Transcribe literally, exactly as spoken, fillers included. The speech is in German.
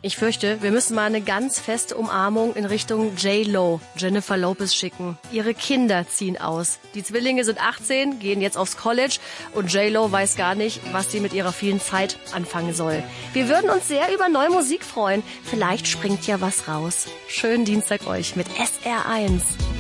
Ich fürchte, wir müssen mal eine ganz feste Umarmung in Richtung J-Lo, Jennifer Lopez, schicken. Ihre Kinder ziehen aus. Die Zwillinge sind achtzehn, gehen jetzt aufs College und J-Lo weiß gar nicht, was sie mit ihrer vielen Zeit anfangen soll. Wir würden uns sehr über neue Musik freuen. Vielleicht springt ja was raus. Schönen Dienstag euch mit S R eins.